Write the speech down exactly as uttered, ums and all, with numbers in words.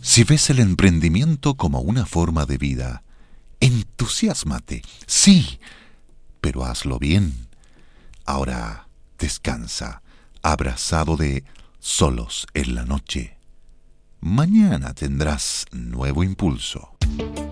Si ves el emprendimiento como una forma de vida, entusiásmate, sí, pero hazlo bien. Ahora descansa, abrazado de Solos en la Noche. Mañana tendrás nuevo impulso.